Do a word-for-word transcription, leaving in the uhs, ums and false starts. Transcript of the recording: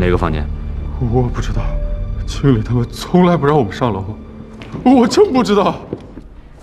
哪个房间？ 我不知道，经理他们从来不让我们上楼，我真不知道。